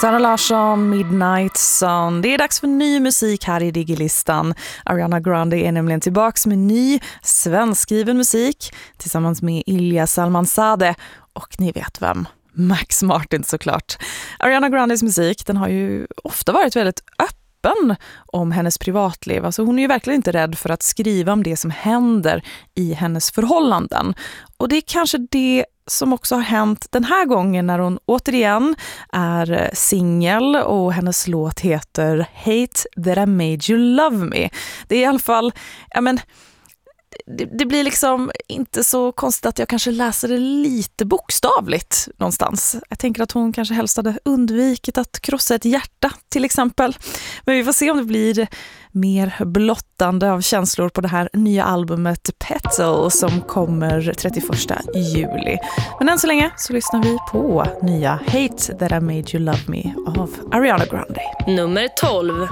Sara Larsson, Midnight Sun. Det är dags för ny musik här i Digilistan. Ariana Grande är nämligen tillbaks med ny svenskskriven musik tillsammans med Ilja Salmanzadeh och ni vet vem. Max Martin såklart. Ariana Grandes musik, den har ju ofta varit väldigt öppen om hennes privatliv. Alltså hon är ju verkligen inte rädd för att skriva om det som händer i hennes förhållanden. Och det är kanske det som också har hänt den här gången när hon återigen är singel och hennes låt heter Hate That I Made You Love Me. Det är i alla fall, det blir liksom inte så konstigt att jag kanske läser det lite bokstavligt någonstans. Jag tänker att hon kanske helst hade undvikit att krossa ett hjärta till exempel. Men vi får se om det blir mer blottande av känslor på det här nya albumet Petal som kommer 31 juli. Men än så länge så lyssnar vi på nya Hate That I Made You Love Me av Ariana Grande. Nummer 12.